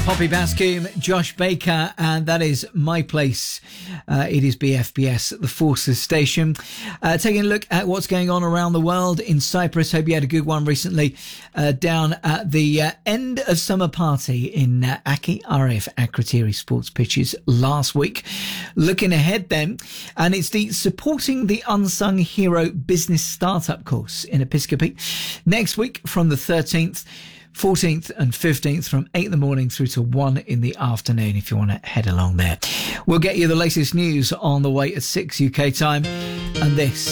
Poppy Bascombe, Josh Baker, and that is My Place. It is BFBS, the Forces Station. Taking a look at what's going on around the world in Cyprus. Hope you had a good one recently down at the end of summer party in Aki, RAF Akrotiri Sports Pitches last week. Looking ahead then, and it's the Supporting the Unsung Hero Business Startup course in Episcopi. Next week from the 13th, 14th and 15th from 8 in the morning through to 1 in the afternoon if you want to head along there. We'll get you the latest news on the way at 6 UK time. And this